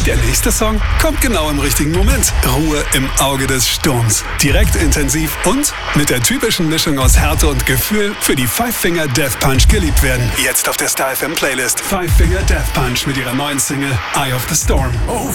Der nächste Song kommt genau im richtigen Moment. Ruhe im Auge des Sturms. Direkt intensiv und mit der typischen Mischung aus Härte und Gefühl für die Five Finger Death Punch geliebt werden. Jetzt auf der Star FM Playlist. Five Finger Death Punch mit ihrer neuen Single Eye of the Storm.